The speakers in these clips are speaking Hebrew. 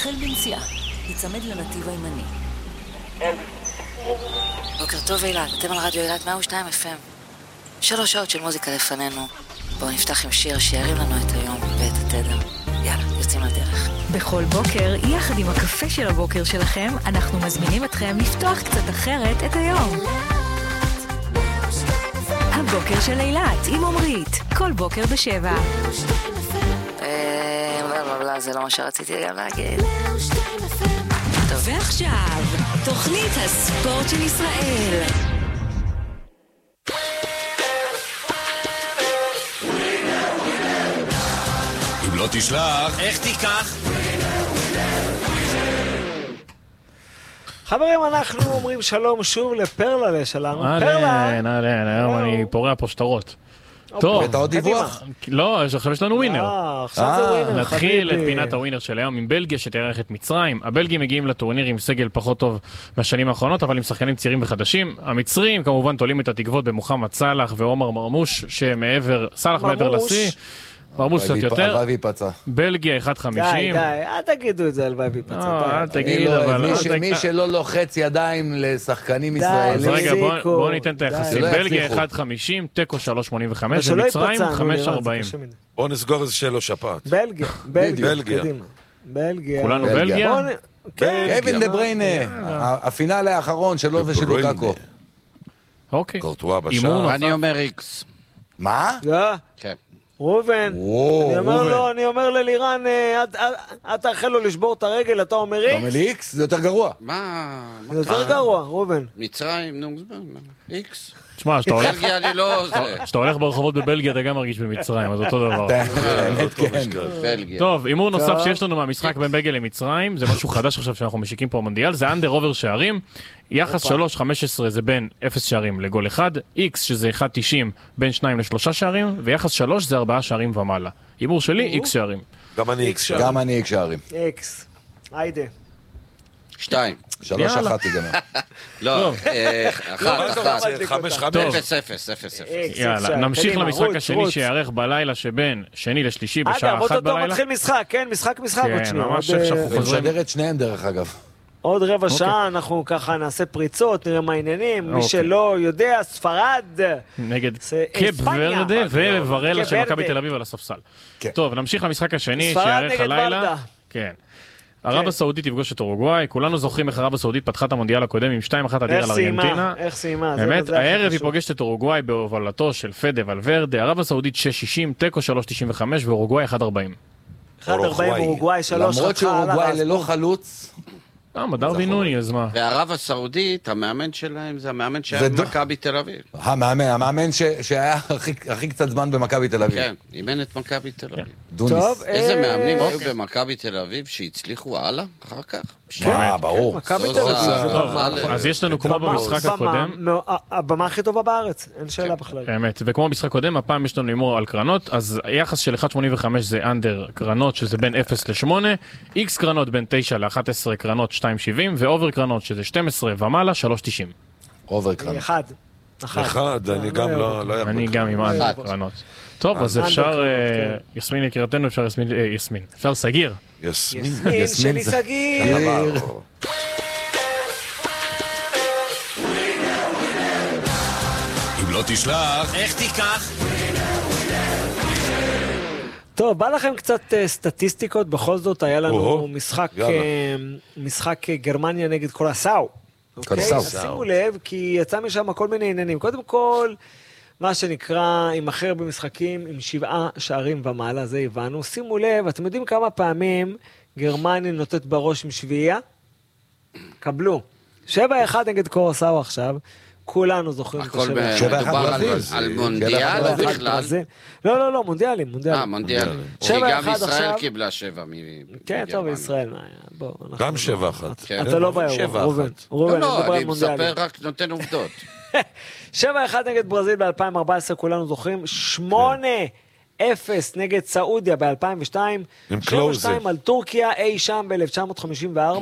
החל בנסיעה. יצמד לנתיב הימני. בוקר טוב אילת, אתם על רדיו אילת 102 FM. 3 שעות של מוזיקה לפנינו. בואו נפתח עם שיר שירים לנו את היום ואת התדר. יאללה, יוצאים לדרך. בכל בוקר, יחד עם הקפה של הבוקר שלכם, אנחנו מזמינים אתכם לפתוח קצת אחרת את היום. הבוקר של אילת עם עומרית, כל בוקר ב7. לא, זה לא מה שרציתי גם להגיד. ועכשיו, תוכנית הספורט של ישראל. אם לא תשלח, איך תיקח? חברים, אנחנו אומרים שלום שוב לפרללה שלנו. פרלה! היום אני פורע פה שטרות. טוב, אתה עוד דיווח? לא, עכשיו יש לנו ווינר. עכשיו זה ווינר, נתחיל את פינת הווינר של היום עם בלגיה שתארח את מצרים. הבלגים מגיעים לטורניר עם סגל פחות טוב מהשנים האחרונות, אבל עם שחקנים צעירים וחדשים. המצרים כמובן תולים את התקוות במוחמד סלאח ועומר מרמוש, סלאח מעבר לשיא. מרמוש קצת יותר. בלגיה 1.50. די, אל תגידו את זה על וייבי פצע. אל תגיד, אבל... מי שלא לוחץ ידיים לשחקנים ישראלים. אז רגע, בואו ניתן את היחסים. בלגיה 1.50, תיקו 3.85, ומצרים 5.40. בואו נסגור איזה שלו שפעת. בלגיה. כולנו בלגיה? קווין דה בריינה, הפינאלי האחרון שלו ושל לוקאקו. אוקיי. קורטואה בשער. אני אומר איקס. מה? כן. רובן, אני אומר ללירן, אתה תאכל לו לשבור את הרגל, אתה אומר איקס? אתה אומר לי איקס? זה יותר גרוע. מה? זה יותר גרוע, רובן. מצרים, נו, איקס. תשמע, בלגיה אני לא... כשאתה הולך ברחובות בבלגיה אתה גם מרגיש במצרים, אז אותו דבר. בלגיה. טוב, אימור נוסף שיש לנו מהמשחק בין בלגיה למצרים, זה משהו חדש עכשיו שאנחנו משיקים פה במונדיאל, זה אנדר אובר שערים, יחס 3.15 זה בין 0 שערים לגול 1, איקס שזה 1.90 בין 2 ל3 שערים, ויחס 3 זה 4 שערים ומעלה. אימור שלי, איקס שערים. גם אני איקס שערים. גם אני איקס שערים. איקס. היידה. 2. 3-1 תיגמר. לא, 1. 0. יאללה, נמשיך למשחק השני שיערך בלילה שבין שני לשלישי בשעה 1 בלילה. אגב, מתחיל משחק, כן, משחק עוד שנייה. ממש איך שאנחנו חוזרים. ונשדר את שניהם דרך אגב. עוד רבע שעה אנחנו ככה נעשה פריצות, נראה מה העניינים, מי שלא יודע, ספרד נגד קאפ ורדה וורלה של מכבי תל אביב על הספסל. טוב, נמשיך למשחק השני שיערך הלילה. כן. ערב הסעודית תפגוש את אורוגוואי, כולנו זוכרים איך ערב הסעודית פתחה את המונדיאל הקודם עם 2-1 אדיר על ארגנטינה. איך סיימה? באמת, הערב היא פוגשת את אורוגוואי בהובלתו של פדה ולוורדה, ערב הסעודית 6.60, תיקו 3.95 ואורוגוואי 1.40. 1.40 אורוגוואי 3. למרות שאורוגוואי ללא חלוץ. דרווין נוניז, מה? וערב הסעודית, המאמן שלהם זה המאמן שהיה במכבי תל אביב. המאמן שהיה הכי קצת זמן במכבי תל אביב. כן, אימן את מכבי תל אביב. טוב, איזה מאמנים היו במכבי תל אביב שהצליחו הלאה אחר כך? ברור. מכבי תל אביב. אז יש לנו כמו במשחק הקודם. הבמה הכי טובה בארץ, אין שאלה בכלל. באמת, וכמו במשחק הקודם, הפעם יש לנו הימור על קרנות, אז היחס של 1.85 זה אנדר קרנות, שזה בין 0 ל-8, איקס קרנות בין 9 ל-11 קרנות 2.70, ואובר קרנות, שזה 12 ומעלה 3.90. אובר קרנות. אחד, אני גם לא יכול. אני גם עם אנדר קרנות. טוב, אז אפשר, יסמין יקירתנו, אפשר סגיר. יסמין שלי סגיר. אם לא תשלח, איך תיקח? טוב, בא לכם קצת סטטיסטיקות, בכל זאת היה לנו משחק גרמניה נגד קולאסאו. שימו לב, כי יצא משם כל מיני עניינים. קודם כל, מה שנקרא, עם אחר במשחקים, עם 7 שערים ומעלה, זה הבנו. שימו לב, אתם יודעים כמה פעמים גרמניה נותנת בראש עם שביעייה? קבלו. 7-1 נגד קולאסאו עכשיו. כולנו זוכרים את מדובר על מונדיאל בכלל? לא, מונדיאלים. מונדיאלים. גם ישראל קיבלה 7. כן, טוב, ישראל. גם 7-1. אתה לא בעיה, רובן. לא, אני מספר רק נותן עובדות. 7-1 נגד ברזיל ב-2014, כולנו זוכרים. 8-0 נגד סעודיה ב-2002. 7-2 על טורקיה אי שם ב-1954.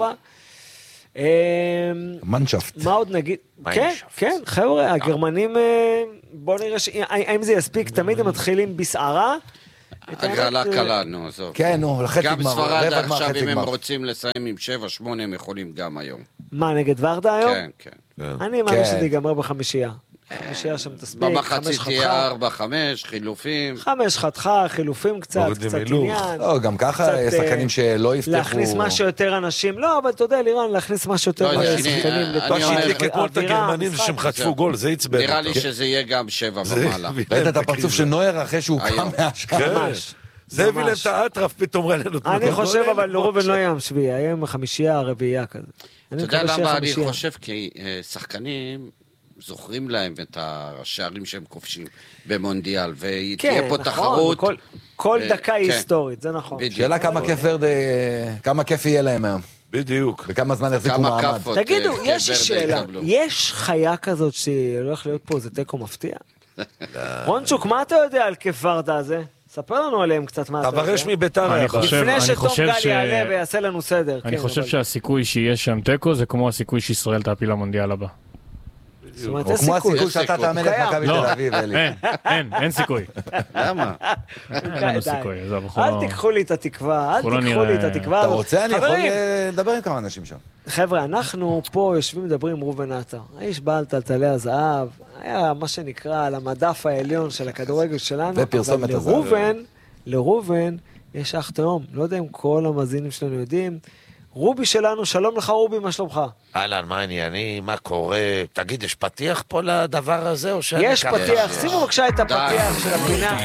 מנשפט. מה עוד נגיד? כן, חבר'ה, הגרמנים, בואו נראה, האם זה יספיק, תמיד הם מתחילים בסערה, הגרלה קלה, נו, עזוב. כן, נו, לחצי גמר. גם ספרד עכשיו, אם הם רוצים לסיים עם 7-8, הם יכולים גם היום. מה, נגד ורדה היום? כן, כן. אני מאמין שזה ייגמר בחמישייה. חמישייה שם תספיק, 5 במחצית חתכה. תהיה 4-5, חילופים. 5 חתכה, חילופים קצת עניין. לא, גם ככה יש שחקנים שלא יפתחו. להכניס משהו יותר אנשים. לא, אבל אתה יודע, לירן, להכניס משהו יותר שחקנים. מה שהדליק אתמול את הגרמנים זה שהם חטפו גול, זה עצבן. נראה לי שזה יהיה גם 7 ומעלה. ראית את הפרצוף של נויר אחרי שהוא קם מהשקעה. ממש. זה הביא להם את האטרף פתאום רעיון. אני חושב, אבל לרובן לא יהיה שביעי, היה החמישייה הרביעייה כזה. אתה יודע למה אני חושב? כי שחקנים זוכרים להם את השערים שהם כובשים במונדיאל, ותהיה פה תחרות. כל דקה היא היסטורית, זה נכון. שאלה כמה כיף יהיה להם היום. בדיוק. וכמה זמן יחזיקו מעמד. תגידו, יש לי שאלה, יש חיה כזאת שהולך להיות פה איזה טקו מפתיע? רונצ'וק, מה אתה יודע על כיף ורדה הזה? ספר לנו עליהם קצת מה אתה יודע. תברש מביתר. לפני שתום גל יעלה ויעשה לנו סדר. אני חושב שהסיכוי שיהיה שם טקו זה כמו הסיכוי שישראל תעפיל למונדיאל הבא. זאת אומרת, או כמו הסיכוי שאתה תאמן את מכבי תל אביב, אלי. אין סיכוי. למה? אין לנו סיכוי. אל תיקחו לי את התקווה, אל תיקחו לי את התקווה. אתה רוצה? אני יכול לדבר עם כמה אנשים שם. חבר'ה, אנחנו פה יושבים מדברים עם ראובן עטר. האיש בעל טלטלי הזהב, היה מה שנקרא על המדף העליון של הכדורגל שלנו. ופרסומת הזהב. לראובן יש אח תאום. לא יודע אם כל המאזינים שלנו יודעים. רובי שלנו, שלום לך רובי, מה שלומך? אהלן, מה העניינים, מה קורה? תגיד, יש פתיח פה לדבר הזה או שאני... יש פתיח, שימו בבקשה את הפתיח של הפינה.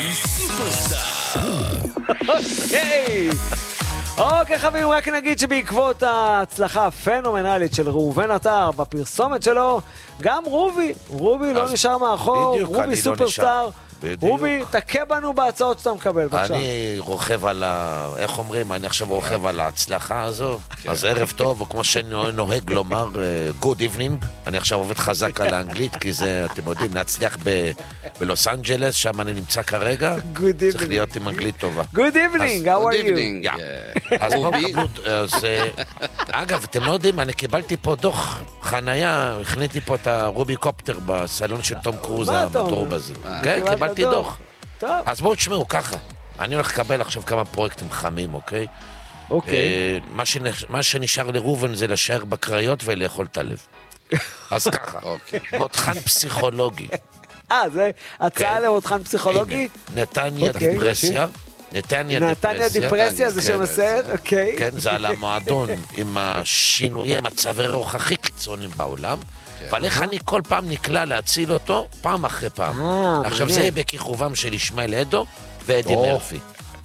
אוקיי חברים, רק נגיד שבעקבות ההצלחה הפנומנלית של ראובן עטר בפרסומת שלו, גם רובי לא נשאר מאחור, רובי סופרסטאר. רובי, תכה בנו בהצעות שאתה מקבל, בבקשה. אני רוכב על איך אומרים? אני עכשיו רוכב על ההצלחה הזו. אז ערב טוב, וכמו שאני נוהג לומר, good evening. אני עכשיו עובד חזק על האנגלית, כי זה, אתם יודעים, להצליח בלוס אנג'לס, שם אני נמצא כרגע. צריך להיות עם אנגלית טובה. Good evening, how are you? אז אגב, אתם לא יודעים, אני קיבלתי פה דוח חנייה, הכניתי פה את הרובי קופטר בסלון של תום קרוז המטורב הזה. כן, קיבלתי דוח. אז בואו תשמעו ככה, אני הולך לקבל עכשיו כמה פרויקטים חמים, אוקיי? אוקיי. מה שנשאר לראובן זה לשער בקריות ולאכול את הלב. אז ככה, מותחן פסיכולוגי. זה הצעה למותחן פסיכולוגי? נתניה דיפרסיה. נתניה דיפרסיה זה שם הסרט, אוקיי. כן, זה על המועדון עם השינויי מצבי רוח הכי קיצוניים בעולם. אבל איך אני כל פעם נקלע להציל אותו, פעם אחרי פעם. עכשיו זה בכיכובם של ישמעאל אדו ואדי מרפי.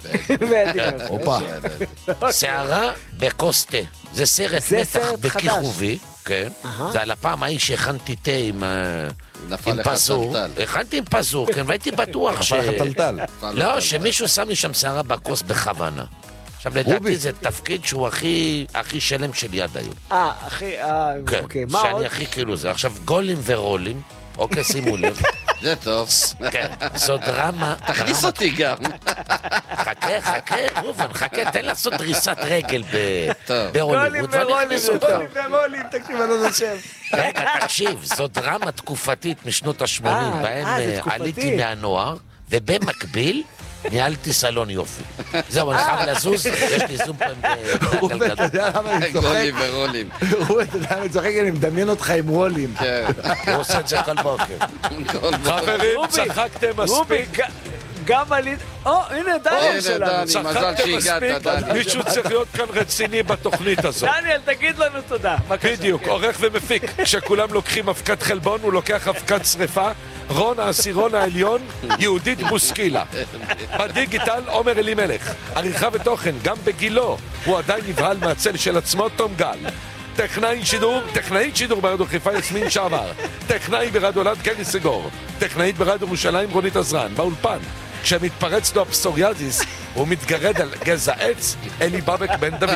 שערה בקוסטה. זה סרט מתח בכיכובי, כן. זה על הפעם ההיא שהכנתי תה עם פזור. הכנתי עם פזור, כן, והייתי בטוח לא, שמישהו שם לי שם שערה בקוס בכוונה. עכשיו, לדעתי זה תפקיד שהוא הכי שלם של יד היום. אוקיי, מה עוד? שאני הכי כאילו זה. עכשיו, גולים ורולים, אוקיי, שימו לב. זה טוב. כן, זו דרמה. תכניס אותי גם. חכה, רובן, חכה, תן לעשות דריסת רגל בהוליווד. גולים ורולים, תקשיב, אני לא נושב. רגע, תקשיב, זו דרמה תקופתית משנות ה-80, בהם עליתי מהנוער, ובמקביל, ניהלתי סלון יופי. זהו, אני חייב לזוז, יש לי זום פעם רובן, אתה יודע למה אני צוחק? גולים ורולים. רובן, אתה יודע למה אני צוחק? אני מדמיין אותך עם רולים. כן. הוא עושה את זה כל בוקר. חברים, צחקתם מספיק. גם עלית... הנה, דניאל שלנו. צחקתם מספיק, מישהו צריך להיות כאן רציני בתוכנית הזאת. דניאל, תגיד לנו תודה. בדיוק, עורך ומפיק. כשכולם לוקחים אבקת חלבון, הוא לוקח אבקת שריפה. רון העשירון העליון, יהודית בוסקילה. בדיגיטל, עומר אלימלך. עריכה ותוכן, גם בגילו. הוא עדיין נבהל מהצל של עצמו, תום גל. טכנאית שידור ברדיו חיפה יסמין שעבר. טכנאי ברדיו אלעד קרי סגור. טכנאית ברדיו ירושלים רונית עזרן. באולפן, כשמתפרץ לו הפסוריאזיס, הוא מתגרד על גזע עץ, אלי בבק בן דוד.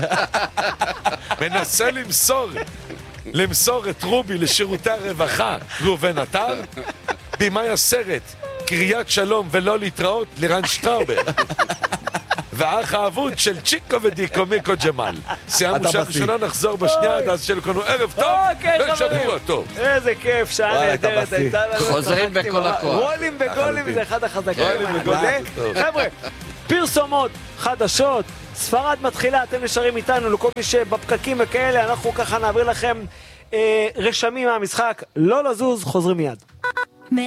מנסה למסור את רובי לשירותי הרווחה, ראובן עטר. במאי הסרט, קריאת שלום ולא להתראות, לירן שטראובר. והאח האבוד של צ'יקו ודיקו מיקו ג'מאל. סיימנו שעה ראשונה, נחזור בשנייה, עד אז שלכנו ערב טוב ושבוע טוב. איזה כיף, שעה נהדרת הייתה לנו. חוזרים בכל הכוח. רולים וגולים זה אחד החזקים. חבר'ה, פרסומות, חדשות, ספרד מתחילה, אתם נשארים איתנו, לכל מי שבפקקים וכאלה, אנחנו ככה נעביר לכם רשמים מהמשחק, לא לזוז, חוזרים מיד.